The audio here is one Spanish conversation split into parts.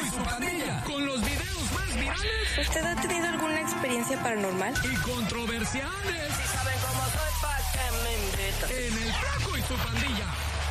y su pandilla, con los videos más virales. ¿Usted ha tenido alguna experiencia paranormal? Y controversiales. Si saben cómo soy, ¿pa' qué me invitan? En el Flaco y su pandilla.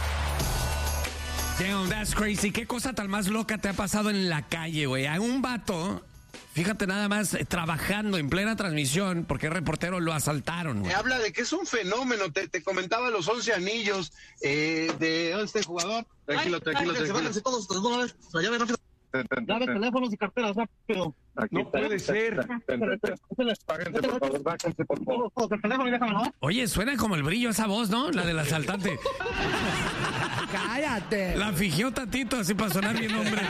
Damn, that's crazy. ¿Qué cosa tan más loca te ha pasado en la calle, güey? A un vato, fíjate nada más, trabajando en plena transmisión, porque el reportero lo asaltaron, güey. Habla de que es un fenómeno. Te comentaba los 11 anillos de este jugador. Tranquilo. Bájense todos de una vez. La llave rápido. Llave, teléfonos y carteras rápido. No puede ser. Bájense, por favor, bájense, por favor. Todos el teléfono y déjame, ¿no? Oye, suena como el Brillo esa voz, ¿no? La del asaltante. ¡Cállate! La fingió tantito así para sonar bien, hombre.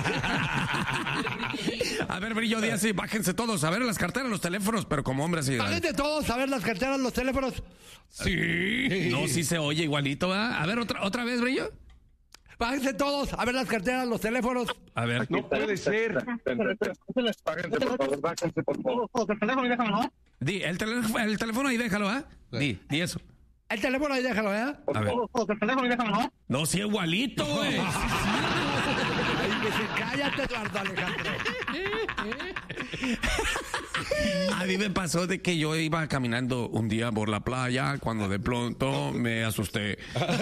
A ver, Brillo, di así, bájense todos. A ver, las carteras, los teléfonos, pero como hombre así. Bájense todos, a ver las carteras, los teléfonos. Sí. No, sí se oye igualito, ¿verdad? A ver, otra vez, Brillo. Bájense todos, a ver las carteras, los teléfonos. A ver. No puede ser. Bájense, por favor, bájense, por favor. Todos el teléfono y déjame, ¿no? Di, el teléfono ahí déjalo, ¿ah? Di eso. El teléfono ahí déjalo, ¿eh? A ver. Todos el teléfono y déjame, ¿no? No, sí, igualito, güey. Ay, que se cállate, Eduardo Alejandro. A mí me pasó de que yo iba caminando un día por la playa cuando de pronto me asusté.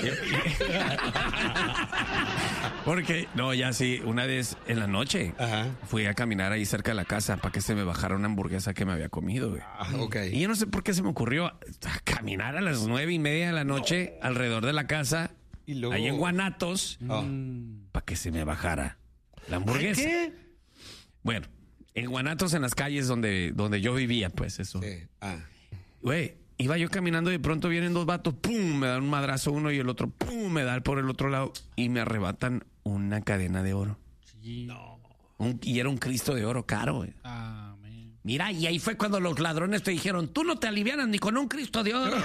Porque, no, ya sí, una vez en la noche fui a caminar ahí cerca de la casa para que se me bajara una hamburguesa que me había comido, güey. Okay. Y yo no sé por qué se me ocurrió caminar a las 9:30 de la noche alrededor de la casa, ¿Y luego? ahí en Guanatos, para que se me bajara la hamburguesa. ¿Qué? Bueno, en Guanatos, en las calles donde yo vivía, pues eso. Sí. Güey, iba yo caminando y de pronto vienen dos vatos, ¡pum! Me dan un madrazo uno y el otro, ¡pum! Me da por el otro lado y me arrebatan una cadena de oro. Sí. No. Y era un Cristo de oro caro, güey. Mira, y ahí fue cuando los ladrones te dijeron, tú no te alivianas ni con un Cristo de oro.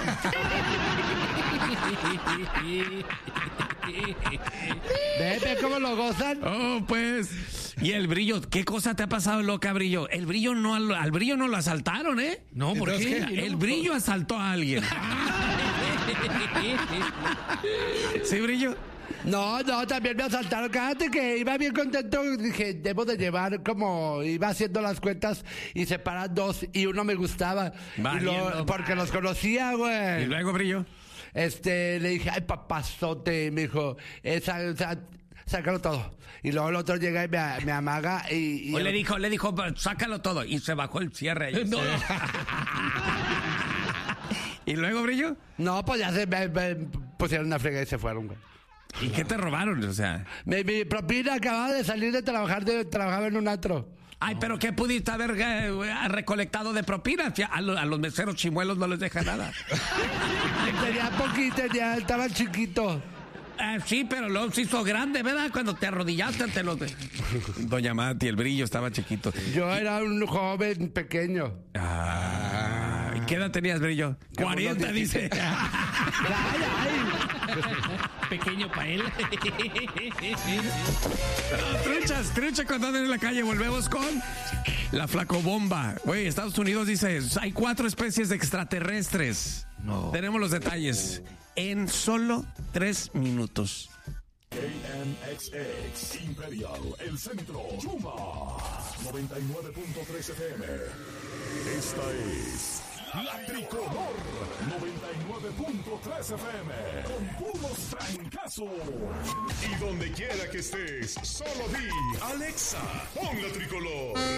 ¿Ve cómo lo gozan? Oh, pues. Y el Brillo, ¿qué cosa te ha pasado, loca, Brillo? El Brillo no, al Brillo no lo asaltaron, ¿eh? No, ¿por qué? El Brillo asaltó a alguien. ¿Sí, Brillo? No, también me asaltaron. Cállate que iba bien contento. Dije, debo de llevar como... Iba haciendo las cuentas y separar dos y uno me gustaba. Porque los conocía, güey. ¿Y luego, Brillo? Le dije, ay, papazote. Y me dijo, sácalo todo. Y luego el otro llega y me amaga y O le dijo, sácalo todo. Y se bajó el cierre ahí. No. ¿Y luego, Brillo? No, pues ya se me pusieron una frega y se fueron, güey. ¿Y qué te robaron? O sea... Mi propina acababa de salir de trabajar, trabajaba en un antro. Ay, pero ¿qué pudiste haber recolectado de propina? A los meseros chimuelos no les deja nada. Tenía poquito, estaba chiquito. Sí, pero luego se hizo grande, ¿verdad? Cuando te arrodillaste ante los... Doña Mati, el Brillo estaba chiquito. Yo era un joven pequeño. ¿Y qué edad tenías, Brillo? 40, dice. Pequeño para él. Trucha cuando andan en la calle. Volvemos con la flacobomba. Güey, Estados Unidos dice, hay 4 especies de extraterrestres. No. Tenemos los detalles en solo 3 minutos. KMXX Imperial, el centro, Chuma, 99.3 FM. Esta es La Tricolor, 99.3 FM, con puros trancazos. Y donde quiera que estés, solo di, Alexa, pon La Tricolor.